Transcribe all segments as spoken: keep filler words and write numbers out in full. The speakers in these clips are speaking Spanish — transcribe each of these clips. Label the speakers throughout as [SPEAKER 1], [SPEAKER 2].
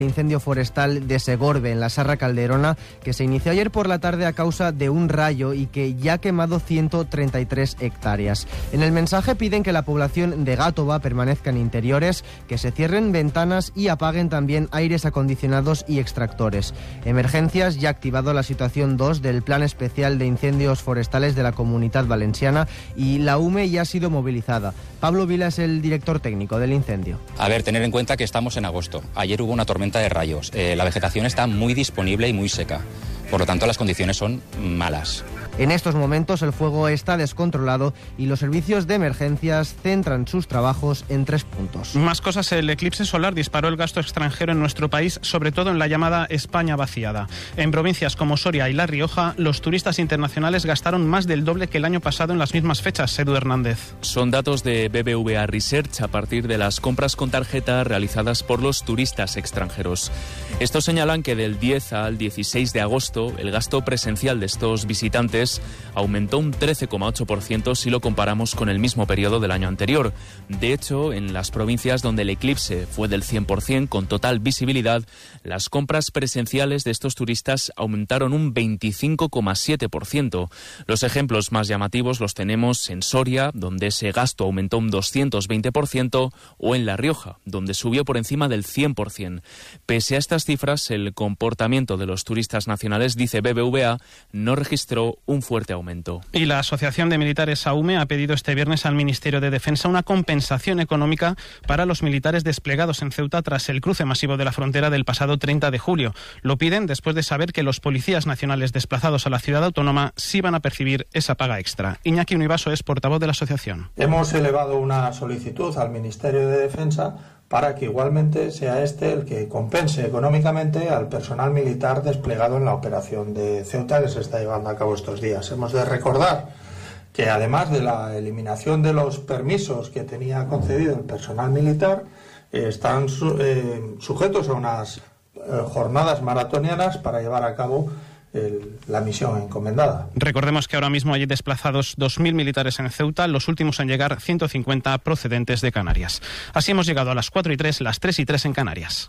[SPEAKER 1] Incendio forestal de Segorbe, en la Sarra Calderona, que se inició ayer por la tarde a causa de un rayo y que ya ha quemado ciento treinta y tres hectáreas. En el mensaje piden que la población de Gátova permanezca en interiores, que se cierren ventanas y apaguen también aires acondicionados y extractores. Emergencias ya ha activado la situación dos del Plan Especial de Incendios Forestales de la Comunitat Valenciana y la U M E ya ha sido movilizada. Pablo Vila es el director técnico del incendio.
[SPEAKER 2] A ver, tener en cuenta que estamos en agosto. Ayer hubo una tormenta de rayos. Eh, la vegetación está muy disponible y muy seca. Por lo tanto, las condiciones son malas.
[SPEAKER 1] En estos momentos el fuego está descontrolado y los servicios de emergencias centran sus trabajos en tres puntos.
[SPEAKER 3] Más cosas, el eclipse solar disparó el gasto extranjero en nuestro país, sobre todo en la llamada España vaciada. En provincias como Soria y La Rioja, los turistas internacionales gastaron más del doble que el año pasado en las mismas fechas. Edu Hernández.
[SPEAKER 4] Son datos de B B V A Research a partir de las compras con tarjeta realizadas por los turistas extranjeros. Estos señalan que del diez al dieciséis de agosto el gasto presencial de estos visitantes aumentó un trece coma ocho por ciento si lo comparamos con el mismo periodo del año anterior. De hecho, en las provincias donde el eclipse fue del cien por ciento con total visibilidad, las compras presenciales de estos turistas aumentaron un veinticinco coma siete por ciento. Los ejemplos más llamativos los tenemos en Soria, donde ese gasto aumentó un doscientos veinte por ciento, o en La Rioja, donde subió por encima del cien por ciento. Pese a estas cifras, el comportamiento de los turistas nacionales, dice B B V A, no registró un fuerte aumento.
[SPEAKER 3] Y la Asociación de Militares A U M E ha pedido este viernes al Ministerio de Defensa una compensación económica para los militares desplegados en Ceuta tras el cruce masivo de la frontera del pasado treinta de julio. Lo piden después de saber que los policías nacionales desplazados a la ciudad autónoma sí van a percibir esa paga extra. Iñaki Univaso es portavoz de la asociación.
[SPEAKER 5] Hemos elevado una solicitud al Ministerio de Defensa para que igualmente sea este el que compense económicamente al personal militar desplegado en la operación de Ceuta que se está llevando a cabo estos días. Hemos de recordar que además de la eliminación de los permisos que tenía concedido el personal militar, eh, están su, eh, sujetos a unas eh, jornadas maratonianas para llevar a cabo El, la misión encomendada.
[SPEAKER 3] Recordemos que ahora mismo hay desplazados dos mil militares en Ceuta, los últimos en llegar ciento cincuenta procedentes de Canarias. Así hemos llegado a las cuatro y tres, las tres y tres en Canarias.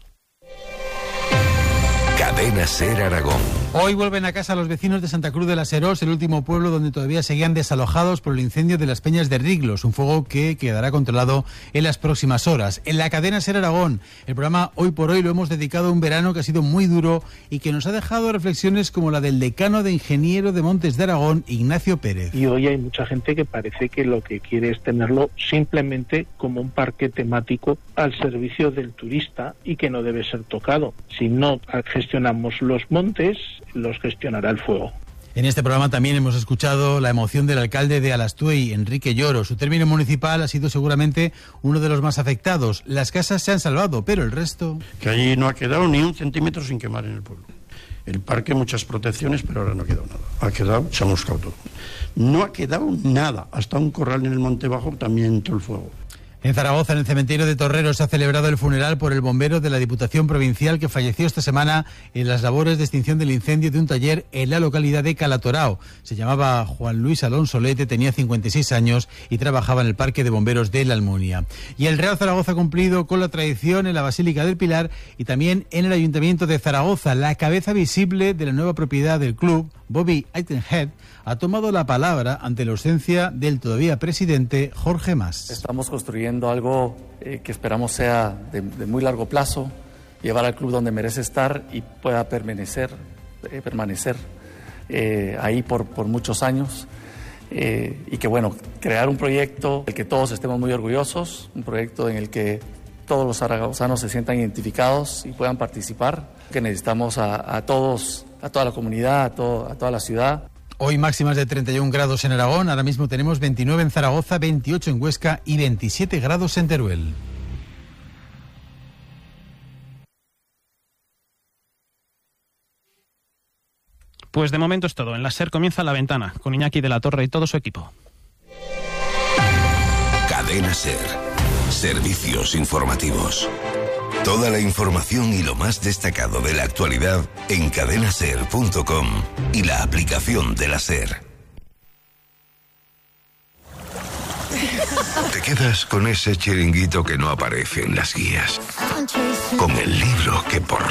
[SPEAKER 6] Cadena SER Aragón.
[SPEAKER 7] Hoy vuelven a casa los vecinos de Santa Cruz de la Serós, el último pueblo donde todavía seguían desalojados por el incendio de las Peñas de Riglos, un fuego que quedará controlado en las próximas horas. En la cadena SER Aragón, el programa Hoy por Hoy lo hemos dedicado a un verano que ha sido muy duro y que nos ha dejado reflexiones como la del decano de Ingeniero de Montes de Aragón, Ignacio Pérez.
[SPEAKER 8] Y hoy hay mucha gente que parece que lo que quiere es tenerlo simplemente como un parque temático al servicio del turista y que no debe ser tocado. Si no gestionamos los montes, los gestionará el fuego.
[SPEAKER 7] En este programa también hemos escuchado la emoción del alcalde de Alastuey, Enrique Lloro. Su término municipal ha sido seguramente uno de los más afectados. Las casas se han salvado, pero el resto...
[SPEAKER 9] Que allí no ha quedado ni un centímetro sin quemar en el pueblo. El parque, muchas protecciones, pero ahora no ha quedado nada. Ha quedado, se ha moscado todo. No ha quedado nada. Hasta un corral en el Monte Bajo también entró el fuego.
[SPEAKER 7] En Zaragoza, en el cementerio de Torreros, se ha celebrado el funeral por el bombero de la Diputación Provincial que falleció esta semana en las labores de extinción del incendio de un taller en la localidad de Calatorao. Se llamaba Juan Luis Alonso Lete, tenía cincuenta y seis años y trabajaba en el Parque de Bomberos de la Almunia. Y el Real Zaragoza ha cumplido con la tradición en la Basílica del Pilar y también en el Ayuntamiento de Zaragoza. La cabeza visible de la nueva propiedad del club, Bobby Aitenhead, ha tomado la palabra ante la ausencia del todavía presidente Jorge Mas.
[SPEAKER 10] Estamos construyendo algo eh, que esperamos sea de, de muy largo plazo, llevar al club donde merece estar y pueda permanecer, eh, permanecer eh, ahí por, por muchos años. Eh, y que bueno, crear un proyecto del que todos estemos muy orgullosos, un proyecto en el que todos los zaragozanos se sientan identificados y puedan participar, que necesitamos a, a todos, a toda la comunidad, a, todo, a toda la ciudad.
[SPEAKER 7] Hoy máximas de treinta y un grados en Aragón, ahora mismo tenemos veintinueve en Zaragoza, veintiocho en Huesca y veintisiete grados en Teruel.
[SPEAKER 3] Pues de momento es todo. En la SER comienza La Ventana, con Iñaki de la Torre y todo su equipo.
[SPEAKER 6] Cadena SER. Servicios informativos. Toda la información y lo más destacado de la actualidad en cadena ser punto com y la aplicación de la SER. Te quedas con ese chiringuito que no aparece en las guías. Con el libro que por